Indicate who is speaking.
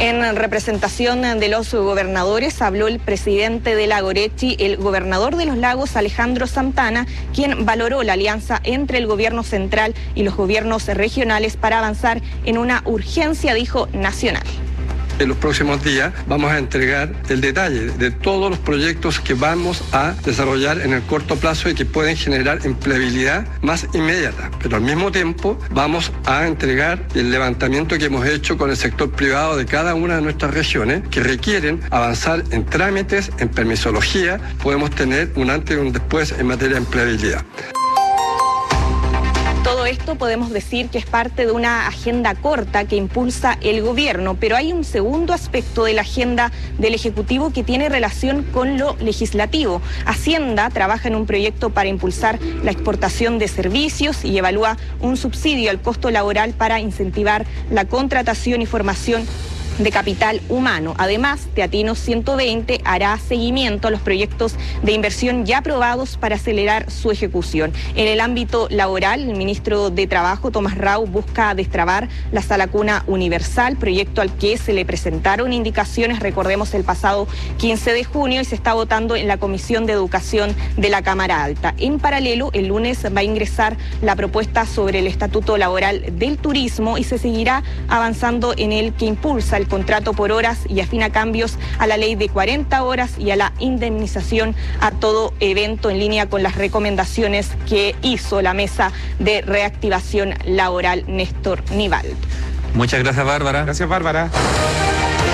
Speaker 1: En representación de los gobernadores habló el presidente de Lagorechi, el gobernador de los Lagos, Alejandro Santana, quien valoró la alianza entre el gobierno central y los gobiernos regionales para avanzar en una urgencia, dijo, nacional.
Speaker 2: En los próximos días vamos a entregar el detalle de todos los proyectos que vamos a desarrollar en el corto plazo y que pueden generar empleabilidad más inmediata. Pero al mismo tiempo vamos a entregar el levantamiento que hemos hecho con el sector privado de cada una de nuestras regiones que requieren avanzar en trámites, en permisología. Podemos tener un antes y un después en materia de empleabilidad.
Speaker 1: Todo esto podemos decir que es parte de una agenda corta que impulsa el gobierno, pero hay un segundo aspecto de la agenda del Ejecutivo que tiene relación con lo legislativo. Hacienda trabaja en un proyecto para impulsar la exportación de servicios y evalúa un subsidio al costo laboral para incentivar la contratación y formación de capital humano. Además, Teatinos 120 hará seguimiento a los proyectos de inversión ya aprobados para acelerar su ejecución. En el ámbito laboral, el ministro de Trabajo, Tomás Rau, busca destrabar la Sala Cuna Universal, proyecto al que se le presentaron indicaciones, recordemos, el pasado 15 de junio y se está votando en la Comisión de Educación de la Cámara Alta. En paralelo, el lunes va a ingresar la propuesta sobre el Estatuto Laboral del Turismo y se seguirá avanzando en el que impulsa el contrato por horas y afina cambios a la ley de 40 horas y a la indemnización a todo evento en línea con las recomendaciones que hizo la Mesa de Reactivación Laboral Néstor Nival.
Speaker 3: Muchas gracias, Bárbara.
Speaker 4: Gracias, Bárbara.